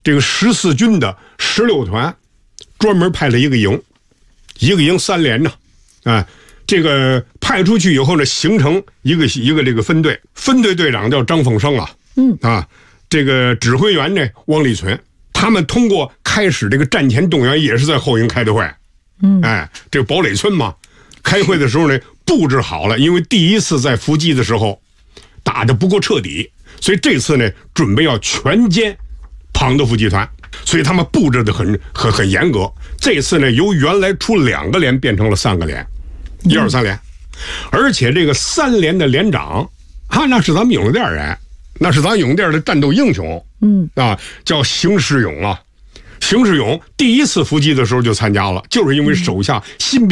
这个14军的16团专门派了一个营3连呢，这个派出去以后呢，形成一个这个分队，分队队长叫张凤生这个指挥员呢汪立存，他们通过开始这个战前动员也是在后营开的会，这个堡垒村嘛，开会的时候呢布置好了，因为第一次在伏击的时候打得不够彻底，所以这次呢准备要全歼庞德夫集团，所以他们布置得很严格。这次呢由原来出2个连变成了3个连，1、2、3连，而且这个3连的连长那是咱们永乐店人，那是咱永乐店的战斗英雄，叫邢世勇啊。邢世勇第一次伏击的时候就参加了，就是因为手下新